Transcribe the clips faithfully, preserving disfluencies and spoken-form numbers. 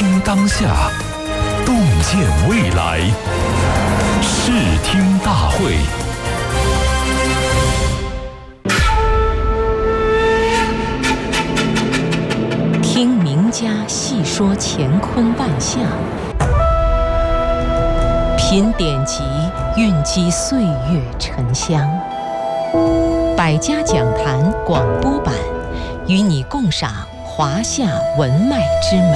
听当下，洞见未来。视听大会。 听名家细说乾坤万象，品典籍蕴积岁月沉香。百家讲坛广播版，与你共赏华夏文脉之美。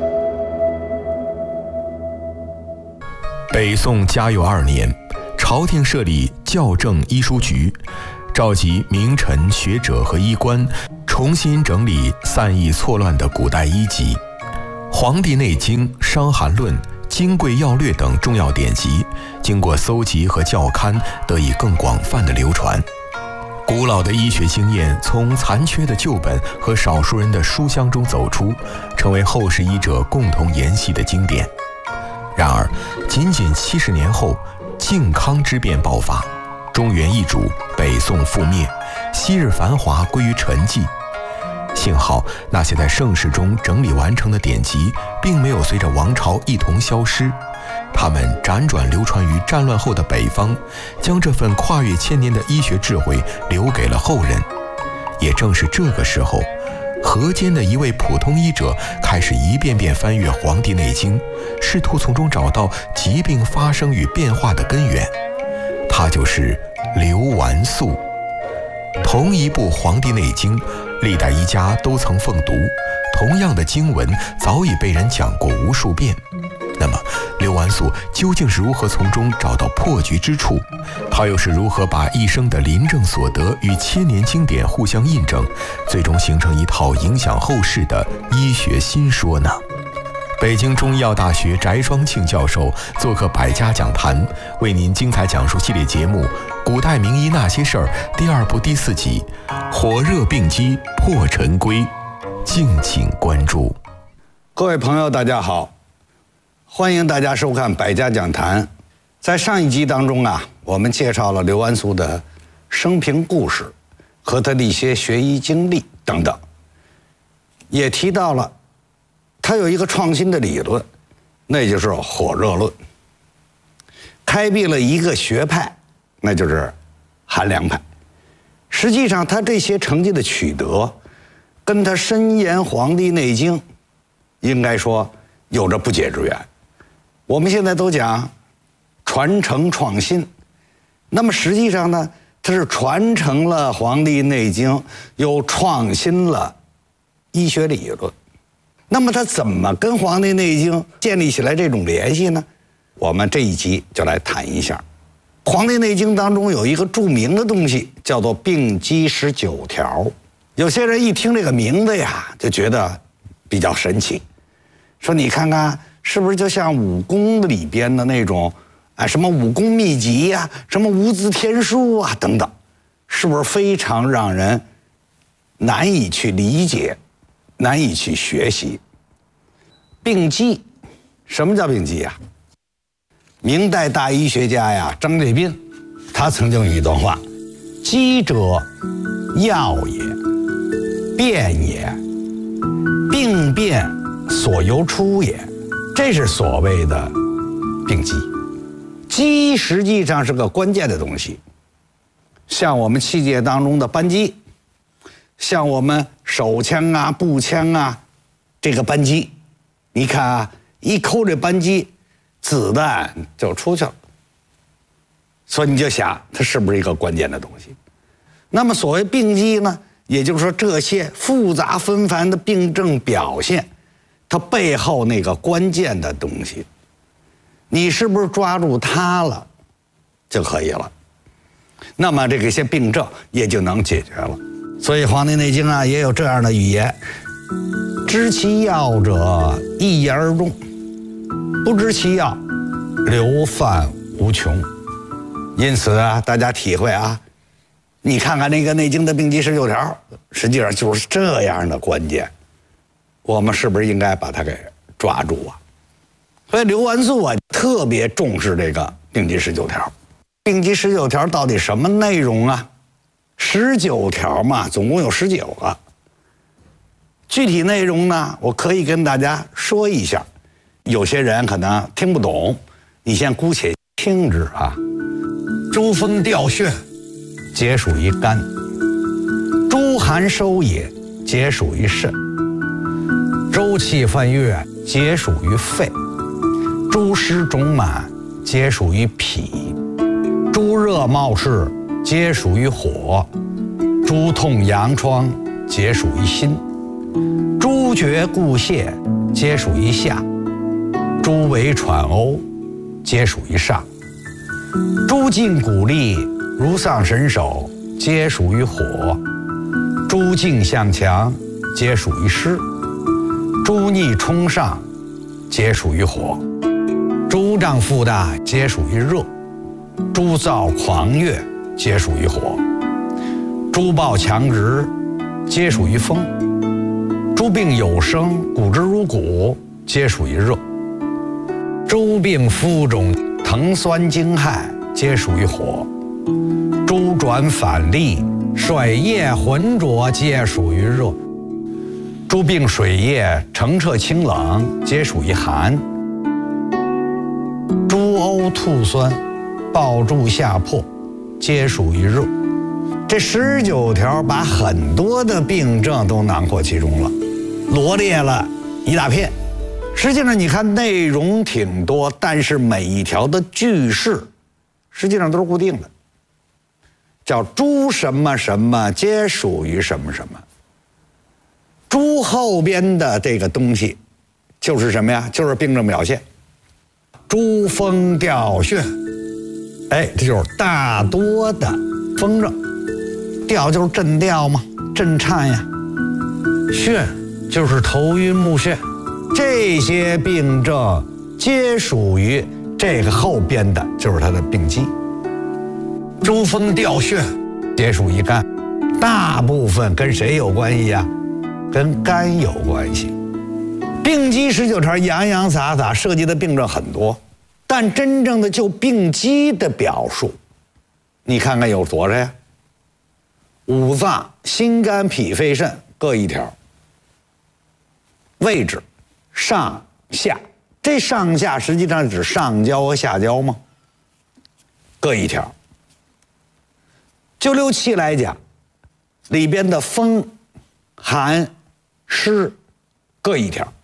北宋嘉佑二年，朝廷设立校正医书局，召集名臣学者和医官，重新整理散佚错乱的古代医籍，《黄帝内经》《伤寒论》《金匮要略》等重要典籍，经过搜集和校勘，得以更广泛的流传。古老的医学经验从残缺的旧本和少数人的书香中走出，成为后世医者共同研习的经典。然而，仅仅七十年后，靖康之变爆发，中原易主，北宋覆灭，昔日繁华归于沉寂。幸好那些在盛世中整理完成的典籍，并没有随着王朝一同消失，它们辗转流传于战乱后的北方，将这份跨越千年的医学智慧留给了后人。也正是这个时候，河间的一位普通医者开始一遍遍翻阅《黄帝内经》，试图从中找到疾病发生与变化的根源。他就是刘完素。同一部《黄帝内经》，历代医家都曾奉读，同样的经文早已被人讲过无数遍。那么刘完素究竟是如何从中找到破局之处？他又是如何把一生的临证所得与千年经典互相印证，最终形成一套影响后世的医学新说呢？北京中医药大学翟双庆教授做客百家讲坛，为您精彩讲述系列节目《古代名医那些事儿》第二部第四集《火热病机破陈规》，敬请关注。 各位朋友，大家好，欢迎大家收看百家讲坛。在上一集当中啊，我们介绍了刘完素的生平故事和他的一些学医经历等等，也提到了他有一个创新的理论，那就是火热论，开辟了一个学派，那就是寒凉派。实际上他这些成绩的取得，跟他深研《黄帝内经》应该说有着不解之缘。我们现在都讲传承创新，那么实际上呢，它是传承了《黄帝内经》，又创新了医学理论。那么它怎么跟《黄帝内经》建立起来这种联系呢？我们这一集就来谈一下。《黄帝内经》当中有一个著名的东西，叫做病机十九条。有些人一听这个名字呀，就觉得比较神奇，说你看看是不是就像武功里边的那种，哎，什么武功秘籍呀、啊，什么无字天书啊等等，是不是非常让人难以去理解，难以去学习？病机，什么叫病机呀？明代大医学家呀张介宾，他曾经有一段话：机者，要也，变也，病变所由出也。这是所谓的病机。机实际上是个关键的东西，像我们器械当中的扳机，像我们手枪啊、步枪啊，这个扳机，你看啊，一抠这扳机，子弹就出去了。所以你就想，它是不是一个关键的东西？那么所谓病机呢，也就是说这些复杂纷繁的病症表现，它背后那个关键的东西，你是不是抓住它了就可以了？那么这个些病症也就能解决了。所以《黄帝内经》啊也有这样的语言：知其要者，一言而终；不知其要，流犯无穷。因此啊，大家体会啊，你看看那个《内经》的病机十九条，实际上就是这样的关键。我们是不是应该把它给抓住啊？所以刘完素啊特别重视这个病机十九条。病机十九条到底什么内容啊？十九条嘛，总共有十九个。具体内容呢，我可以跟大家说一下，有些人可能听不懂，你先姑且听之啊。诸风调眩，皆属于肝；诸寒收也，皆属于肾；周气犯越，皆属于肺；诸湿肿满，皆属于脾；诸热冒赤，皆属于火；诸痛阳疮，皆属于心；诸厥固泄，皆属于下；诸为喘呕，皆属于上；诸筋骨立，如丧神首，皆属于火；诸颈向强，皆属于湿；诸逆冲上，皆属于火；诸胀腹大，皆属于热；诸躁狂越，皆属于火；诸暴强直，皆属于风；诸病有生，骨之如骨，皆属于热；诸病肤肿，疼酸惊骇，皆属于火；诸转反利，水液浑浊，皆属于热；诸病水液澄澈清冷，皆属于寒；诸呕吐酸，暴注下破，皆属于热。这十九条把很多的病症都囊括其中了，罗列了一大片。实际上你看内容挺多，但是每一条的句式实际上都是固定的，叫诸什么什么皆属于什么什么。诸后边的这个东西就是什么呀？就是病症表现。诸风调眩，哎，这就是大多的风症。调就是震调嘛，震颤呀。眩就是头晕目眩，这些病症皆属于这个后边的，就是它的病机。诸风调眩皆属于肝，大部分跟谁有关系呀？跟肝有关系。病机十九条洋洋洒洒，涉及的病症很多，但真正的就病机的表述，你看看有多少呀？五脏、心、肝、脾、肺、肾各一条，位置上下，这上下实际上指上焦和下焦吗？各一条。就六气来讲，里边的风、寒、湿各一条。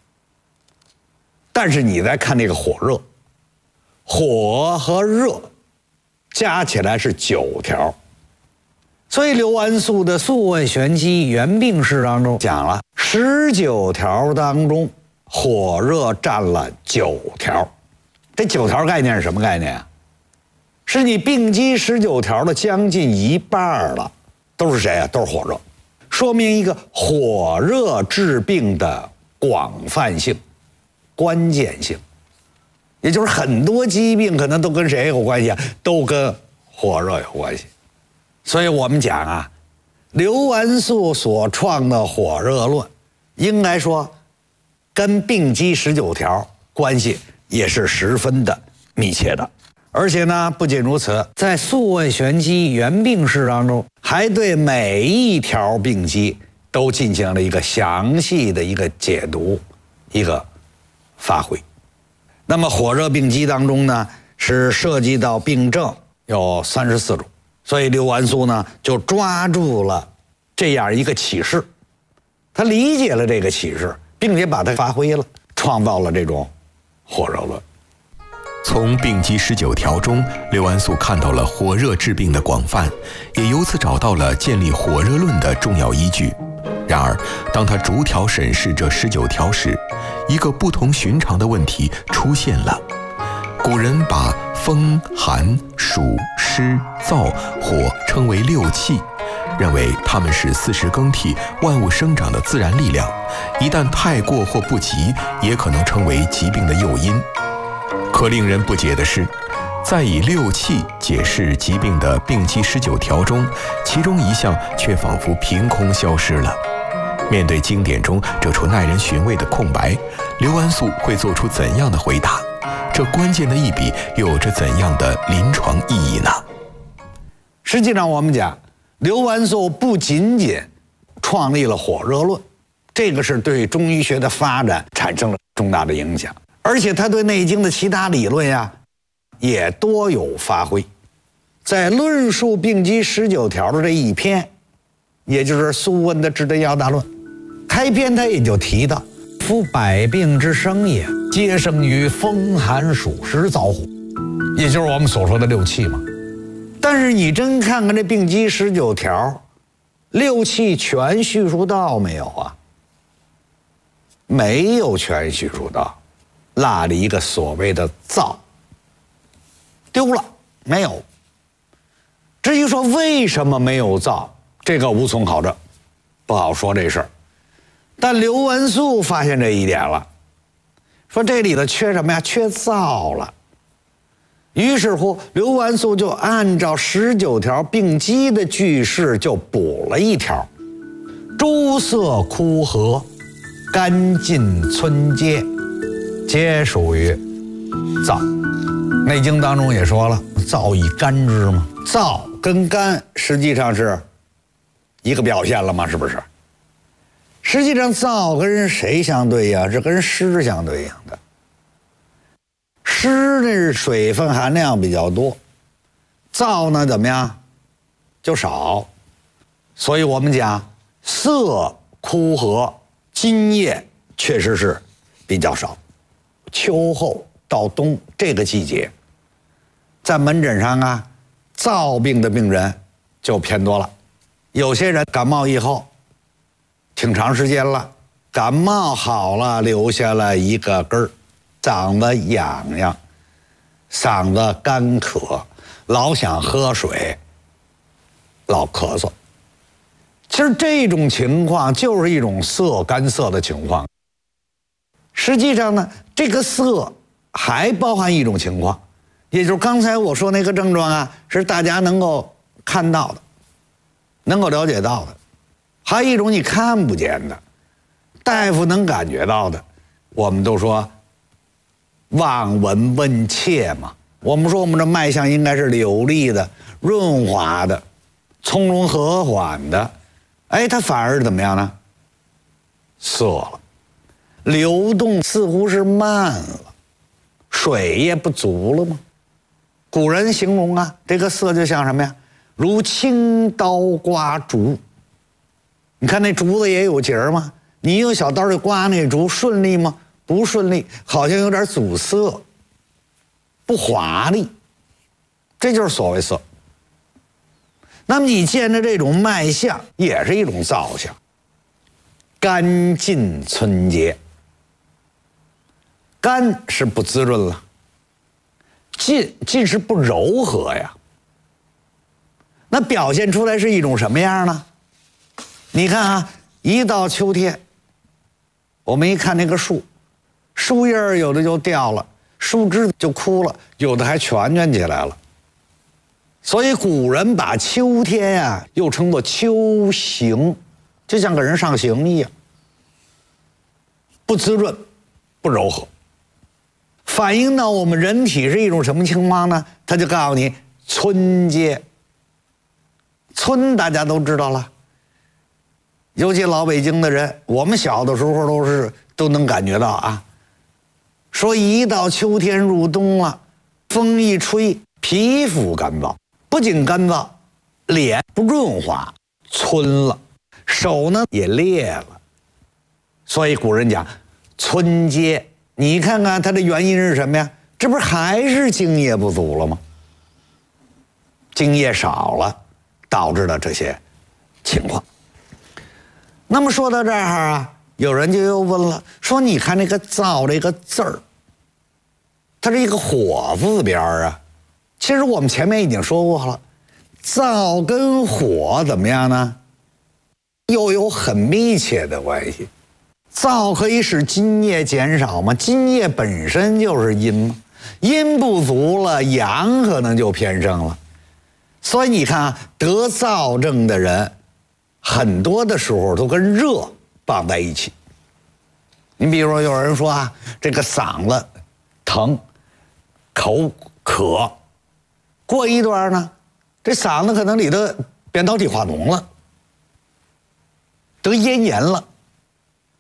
但是你再看这个火热，火和热加起来是九条。所以刘安素的《素问玄机原病释》当中讲了，十九条当中火热占了九条。这九条概念是什么概念啊？是你病机十九条的将近一半了，都是谁啊？都是火热，说明一个火热治病的广泛性、关键性。也就是很多疾病可能都跟谁有关系啊？都跟火热有关系。所以我们讲啊，刘安素所创的火热论，应该说跟病机十九条关系也是十分的密切的。而且呢，不仅如此，在《素问玄机原病释》当中，还对每一条病机都进行了一个详细的一个解读，一个发挥。那么火热病机当中呢，是涉及到病症有三十四种。所以刘安素呢就抓住了这样一个启示，他理解了这个启示，并且把它发挥了，创造了这种火热论。 从病机十九条中，刘安素看到了火热治病的广泛，也由此找到了建立火热论的重要依据。然而，当他逐条审视这十九条时，一个不同寻常的问题出现了。古人把风、寒、暑、湿、燥、火称为六气，认为它们是四时更替、万物生长的自然力量，一旦太过或不及，也可能成为疾病的诱因。可令人不解的是，在以六气解释疾病的病机十九条中，其中一项却仿佛凭空消失了。面对经典中这处耐人寻味的空白，刘安素会做出怎样的回答？这关键的一笔又有着怎样的临床意义呢？ 实际上我们讲，刘安素不仅仅创立了火热论， 这个是对中医学的发展产生了重大的影响，而且他对《内经》的其他理论呀，也多有发挥。在论述病机十九条的这一篇，也就是《素问》的《治本要大论》，开篇他也就提到：“夫百病之生也，皆生于风寒暑湿燥乎？”也就是我们所说的六气嘛。但是你真看看这病机十九条，六气全叙述到没有啊？没有全叙述到，落了一个所谓的燥，丢了，没有。至于说为什么没有燥，这个无从考证，不好说这事儿。但刘文素发现这一点了，说这里头缺什么呀？缺燥了。于是乎，刘文素就按照十九条病机的句式就补了一条：诸色枯涸，干尽村阶，皆属于燥。内经当中也说了，燥以干之嘛。燥跟干实际上是一个表现了吗？是不是？实际上燥跟谁相对呀？是跟湿相对应的。湿呢是水分含量比较多，燥呢怎么样？就少。所以我们讲色枯涸，津液确实是比较少。秋后到冬这个季节，在门诊上啊，燥病的病人就偏多了。有些人感冒以后挺长时间了，感冒好了留下了一个根儿，嗓子痒痒，嗓子干渴，老想喝水，老咳嗽。其实这种情况就是一种色干涩的情况。实际上呢，这个色还包含一种情况，也就是刚才我说那个症状啊，是大家能够看到的，能够了解到的。还有一种你看不见的，大夫能感觉到的。我们都说望闻问切嘛，我们说我们的脉象应该是流利的、润滑的、从容和缓的，哎，它反而怎么样呢？涩了，流动似乎是慢了，水也不足了吗？古人形容啊，这个涩就像什么呀？如轻刀刮竹。你看那竹子也有节儿吗？你用小刀去刮那竹，顺利吗？不顺利，好像有点阻塞，不华丽，这就是所谓涩。那么你见着这种脉象，也是一种燥象。干尽村阶，干是不滋润了，尽尽是不柔和呀。那表现出来是一种什么样呢？你看啊，一到秋天，我们一看那个树，树叶有的就掉了，树枝就枯了，有的还蜷蜷起来了。所以古人把秋天呀、啊、又称作秋刑，就像给人上刑一样，不滋润，不柔和，反映到我们人体是一种什么情况呢？他就告诉你村阶。村大家都知道了，尤其老北京的人，我们小的时候都是都能感觉到啊。说一到秋天入冬了，风一吹，皮肤干燥，不仅干燥，脸不润滑，皴了，手呢也裂了。所以古人讲村阶，你看看它的原因是什么呀？这不是还是津液不足了吗？津液少了，导致了这些情况。那么说到这儿啊，有人就又问了，说你看那个燥这个字儿，它是一个火字边啊。其实我们前面已经说过了，燥跟火怎么样呢？又有很密切的关系。燥可以使津液减少吗？津液本身就是阴嘛，阴不足了，阳可能就偏盛了。所以你看啊，得燥症的人很多的时候都跟热绑在一起。你比如说有人说啊，这个嗓子疼，口渴，过一段呢，这嗓子可能里头扁桃体化脓了，得咽炎了，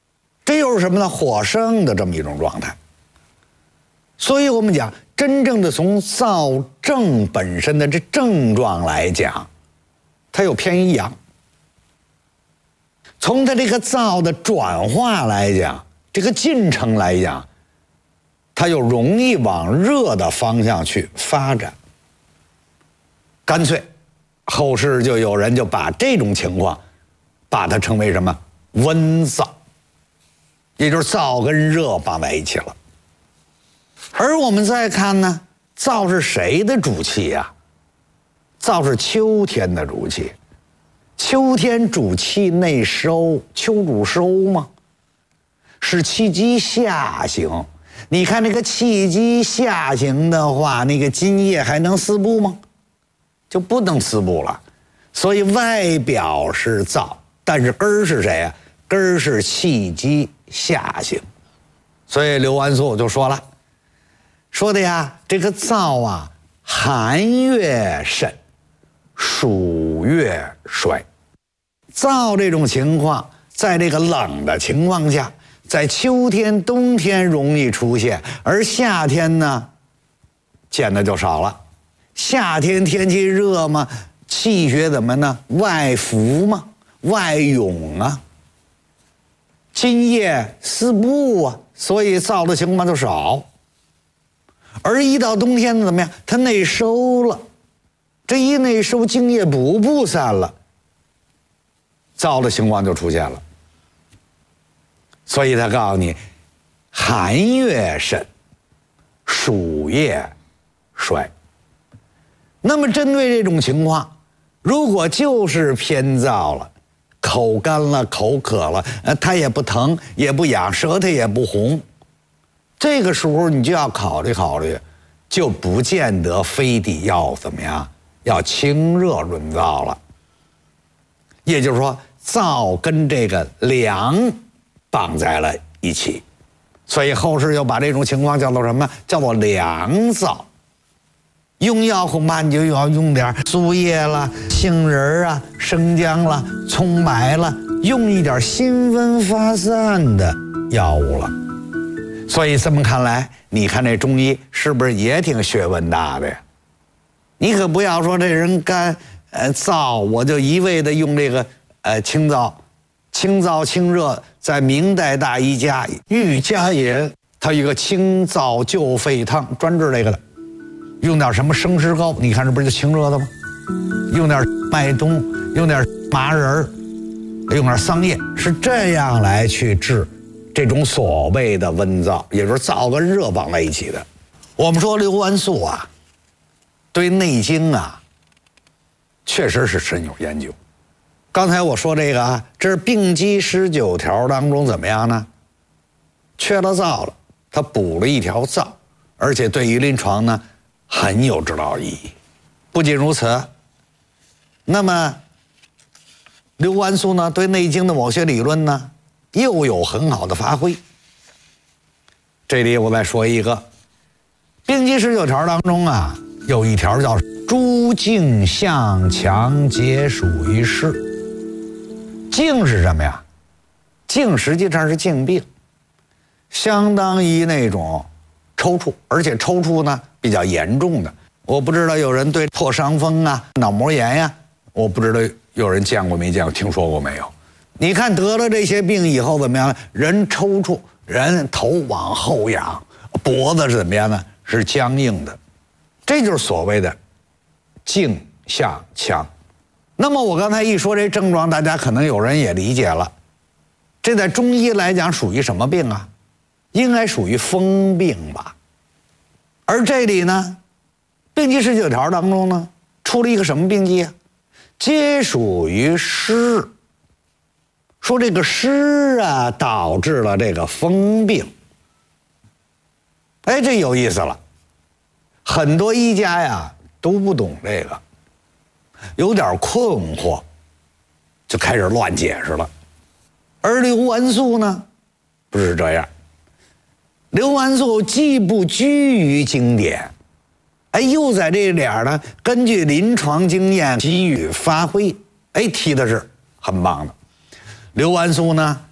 这又是什么呢？火盛的这么一种状态。所以我们讲，真正的从燥症本身的这症状来讲，它有偏于阳；从它这个燥的转化来讲，这个进程来讲，它又容易往热的方向去发展。干脆后世就有人就把这种情况把它称为什么？温燥，也就是燥跟热绑在一起了。而我们再看呢，燥是谁的主气呀？燥是秋天的主气。秋天主气内收，秋主收嘛，是气机下行。你看这个气机下行的话，那个津液还能四布吗？就不能四布了。所以外表是燥，但是根儿是谁啊？根儿是气机下行。所以刘完素就说了，说的呀，这个燥啊，寒月甚，暑月衰。燥这种情况，在这个冷的情况下，在秋天、冬天容易出现，而夏天呢，见的就少了。夏天天气热嘛，气血怎么呢？外浮嘛，外涌啊，津液四布啊，所以燥的情况就少。而一到冬天怎么样？它内收了，这一内收，津液不布散了，燥的情况就出现了。所以他告诉你，寒月甚，暑月衰。那么针对这种情况，如果就是偏燥了，口干了、口渴了，呃，它也不疼，也不痒，舌头也不红，这个时候你就要考虑考虑，就不见得非得要怎么样，要清热润燥了。也就是说，燥跟这个凉绑在了一起，所以后世又把这种情况叫做什么？叫做凉燥。用药恐怕你就要用点苏叶了、杏仁啊、生姜了、葱白了，用一点辛温发散的药物了。所以这么看来，你看这中医是不是也挺学问大的呀？你可不要说这人干呃燥，我就一味的用这个呃清燥。清燥清热，在明代大医家玉家也，他有一个清燥救肺汤，专治这个的。用点什么生石膏，你看这不是就清热的吗？用点麦冬，用点麻仁儿，用点桑叶，是这样来去治这种所谓的温燥，也就是燥跟热绑在一起的。我们说刘完素啊，对《内经》啊，确实是深有研究。刚才我说这个啊，这是病机十九条当中怎么样呢？缺了燥了，他补了一条燥，而且对于临床呢很有指导意义。不仅如此，那么刘完素呢对《内经》的某些理论呢又有很好的发挥。这里我再说一个，病机十九条当中啊，有一条叫诸境向强皆属于湿。境是什么呀？境实际上是境病，相当于那种抽搐，而且抽搐呢比较严重的。我不知道有人对破伤风啊、脑膜炎呀、啊，我不知道有人见过没见过，听说过没有？你看得了这些病以后怎么样呢？人抽搐，人头往后仰，脖子是怎么样呢？是僵硬的，这就是所谓的境向强。那么我刚才一说这症状，大家可能有人也理解了，这在中医来讲属于什么病啊？应该属于风病吧。而这里呢，病机十九条当中呢，出了一个什么病机啊？皆属于湿。说这个湿啊，导致了这个风病。哎，这有意思了，很多医家呀都不懂这个。有点困惑，就开始乱解释了。而刘完素呢，不是这样。刘完素既不拘于经典，哎，又在这点呢，根据临床经验给予发挥，哎，提的是很棒的。刘完素呢，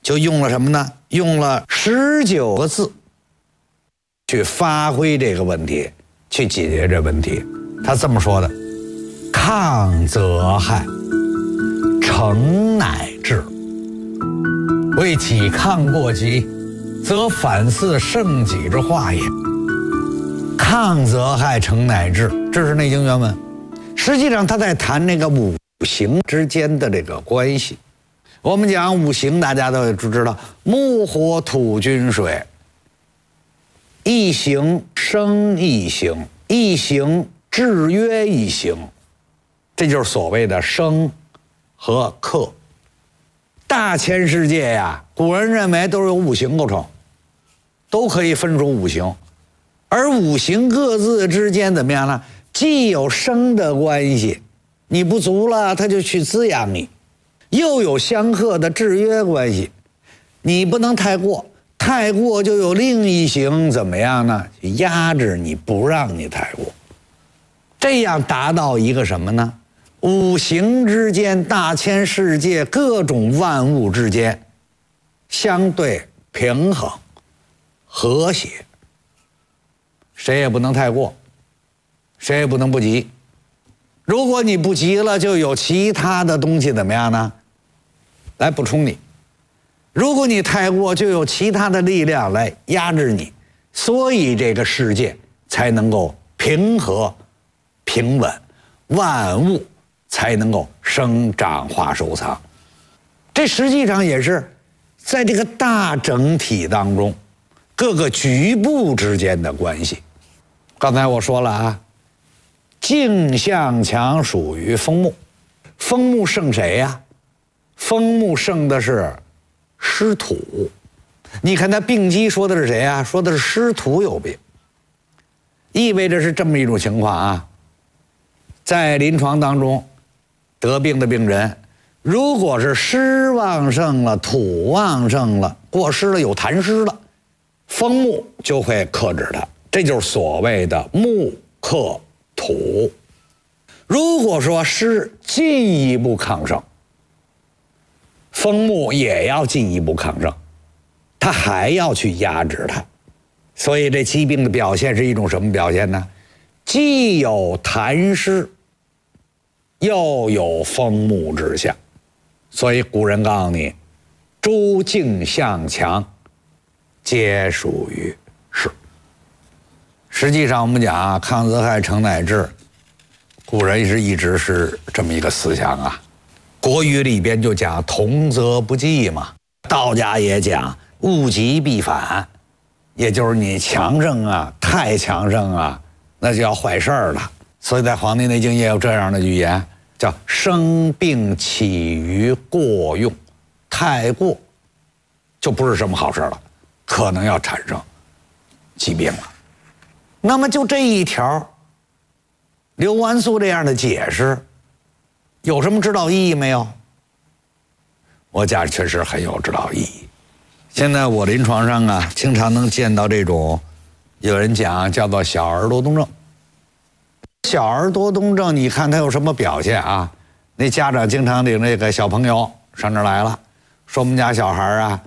就用了什么呢？用了十九个字去发挥这个问题，去解决这问题。他这么说的：抗则害，诚乃至。为己抗过急，则反似圣己之化也。抗则害，诚乃至，这是《内经》原文。实际上他在谈那个五行之间的这个关系。我们讲五行，大家都知道，木火土金水，一行生一行，一行制约一行，这就是所谓的生和克。大千世界呀，古人认为都是由五行构成，都可以分出五行，而五行各自之间怎么样呢？既有生的关系，你不足了，它就去滋养你；又有相克的制约关系，你不能太过，太过就有另一行怎么样呢？压制你，不让你太过，这样达到一个什么呢？五行之间，大千世界各种万物之间相对平衡和谐，谁也不能太过，谁也不能不急。如果你不急了，就有其他的东西怎么样呢？来补充你。如果你太过，就有其他的力量来压制你，所以这个世界才能够平和平稳，万物才能够生长化收藏。这实际上也是在这个大整体当中各个局部之间的关系。刚才我说了啊，镜向强属于风木，风木胜谁呀？风木胜的是湿土。你看他病机说的是谁啊？说的是湿土有病，意味着是这么一种情况啊。在临床当中，得病的病人，如果是湿旺盛了，土旺盛了，过湿了，有痰湿了，风木就会克制它，这就是所谓的木克土。如果说湿进一步亢盛，风木也要进一步亢盛，它还要去压制它。所以这疾病的表现是一种什么表现呢？既有痰湿，又有风木之象。所以古人告诉你，诸镜向强皆属于湿。实际上我们讲啊，抗则害，诚乃至，古人是一直是这么一个思想啊。国语里边就讲同则不济嘛，道家也讲物极必反，也就是你强盛啊，太强盛啊，那就要坏事儿了。所以在《黄帝内经》也有这样的语言，叫生病起于过用，太过就不是什么好事了，可能要产生疾病了。那么就这一条，刘完素这样的解释有什么指导意义没有？我讲确实很有指导意义。现在我临床上啊，经常能见到这种，有人讲叫做小儿多动症。小儿多动症，你看他有什么表现啊？那家长经常领那个小朋友上这儿来了，说我们家小孩啊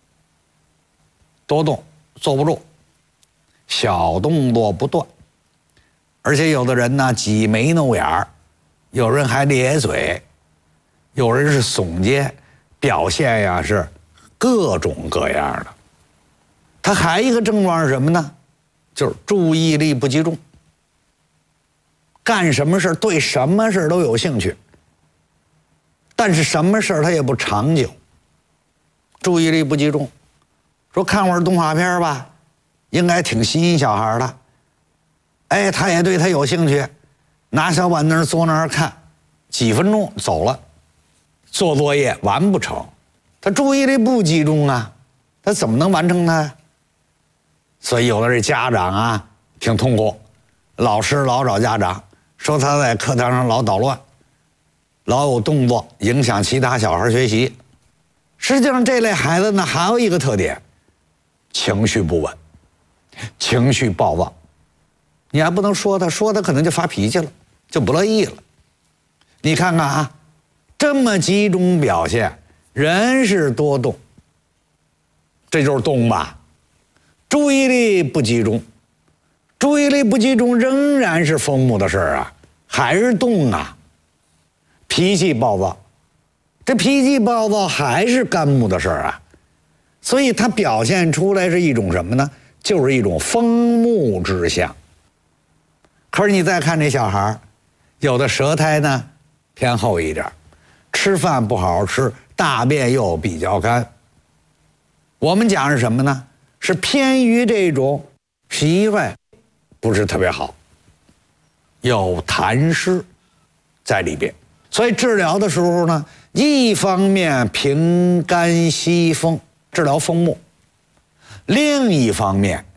多动，坐不住，小动作不断，而且有的人呢挤眉弄眼儿，有人还咧嘴，有人是耸肩，表现呀是各种各样的。他还一个症状是什么呢？就是注意力不集中，干什么事对什么事都有兴趣，但是什么事他也不长久，注意力不集中。说看会儿动画片吧，应该挺吸引小孩的，哎，他也对他有兴趣，拿小板凳坐那儿看，几分钟走了，做作业完不成，他注意力不集中啊，他怎么能完成它？所以有的这家长啊挺痛苦，老师老找家长说他在课堂上老捣乱，老有动作，影响其他小孩学习。实际上这类孩子呢还有一个特点，情绪不稳，情绪暴躁。你还不能说他，说他可能就发脾气了，就不乐意了。你看看啊，这么集中表现，人是多动， 这就是动吧。注意力不集中，注意力不集中仍然是风木的事儿啊，还是动啊。脾气暴躁，这脾气暴躁还是肝木的事儿啊，所以它表现出来是一种什么呢？就是一种风木之象。可是你再看这小孩，有的舌苔呢偏厚一点，吃饭不好好吃，大便又比较干。我们讲是什么呢？是偏于这种脾胃不是特别好，有痰湿在里边。所以治疗的时候呢，一方面平肝息风，治疗风木；另一方面